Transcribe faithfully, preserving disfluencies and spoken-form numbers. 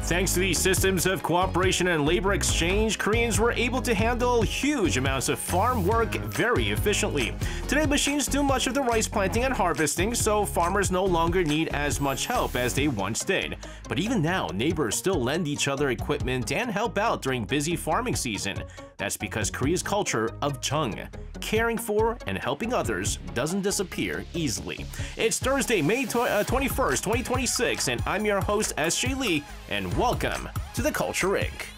Thanks to these systems of cooperation and labor exchange, Koreans were able to handle huge amounts of farm work very efficiently. Today, machines do much of the rice planting and harvesting, so farmers no longer need as much help as they once did. But even now, neighbors still lend each other equipment and help out during busy farming season. That's because Korea's culture of chung, caring for and helping others, doesn't disappear easily. It's Thursday, May twenty-first, twenty twenty-six, and I'm your host, S J Lee, and welcome to The Culture Incorporated.